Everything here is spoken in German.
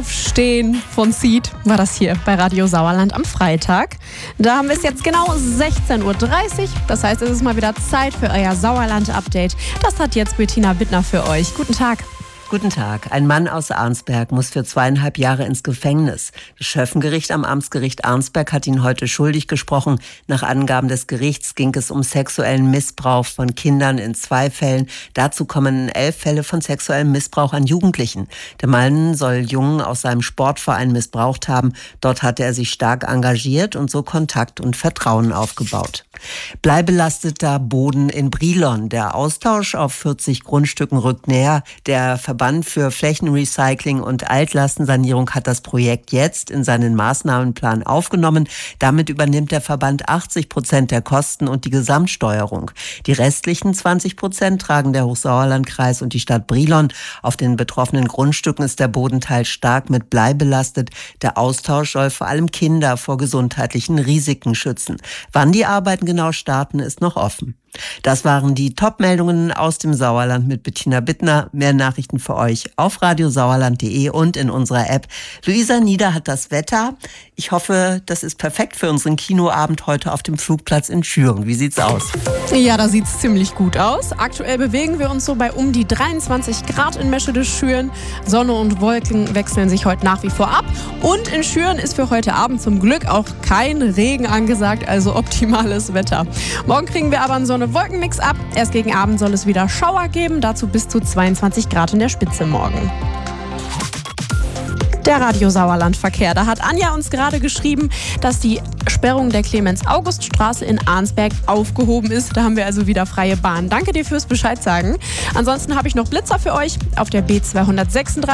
Aufstehen von Seed war das hier bei Radio Sauerland am Freitag. Da haben wir es jetzt genau 16.30 Uhr. Das heißt, es ist mal wieder Zeit für euer Sauerland-Update. Das hat jetzt Bettina Bittner für euch. Guten Tag. Guten Tag. Ein Mann aus Arnsberg muss für 2,5 Jahre ins Gefängnis. Das Schöffengericht am Amtsgericht Arnsberg hat ihn heute schuldig gesprochen. Nach Angaben des Gerichts ging es um sexuellen Missbrauch von Kindern in 2 Fällen. Dazu kommen 11 Fälle von sexuellem Missbrauch an Jugendlichen. Der Mann soll Jungen aus seinem Sportverein missbraucht haben. Dort hatte er sich stark engagiert und so Kontakt und Vertrauen aufgebaut. Bleibelasteter Boden in Brilon. Der Austausch auf 40 Grundstücken rückt näher. Der Verband für Flächenrecycling und Altlastensanierung hat das Projekt jetzt in seinen Maßnahmenplan aufgenommen. Damit übernimmt der Verband 80% der Kosten und die Gesamtsteuerung. Die restlichen 20% tragen der Hochsauerlandkreis und die Stadt Brilon. Auf den betroffenen Grundstücken ist der Bodenteil stark mit Blei belastet. Der Austausch soll vor allem Kinder vor gesundheitlichen Risiken schützen. Wann die Arbeiten genau starten, ist noch offen. Das waren die Top-Meldungen aus dem Sauerland mit Bettina Bittner. Mehr Nachrichten für euch auf radiosauerland.de und in unserer App. Luisa Nieder hat das Wetter. Ich hoffe, das ist perfekt für unseren Kinoabend heute auf dem Flugplatz in Schüren. Wie sieht's aus? Ja, da sieht's ziemlich gut aus. Aktuell bewegen wir uns so bei um die 23 Grad in Meschede-Schüren. Sonne und Wolken wechseln sich heute nach wie vor ab. Und in Schüren ist für heute Abend zum Glück auch kein Regen angesagt, also optimales Wetter. Morgen kriegen wir aber einen Sonne-Wolken-Mix ab. Erst gegen Abend soll es wieder Schauer geben, dazu bis zu 22 Grad in der Spitze morgen. Der Radio Sauerland-Verkehr. Da hat Anja uns gerade geschrieben, dass die Sperrung der Clemens-August-Straße in Arnsberg aufgehoben ist. Da haben wir also wieder freie Bahn. Danke dir fürs Bescheid sagen. Ansonsten habe ich noch Blitzer für euch auf der B236.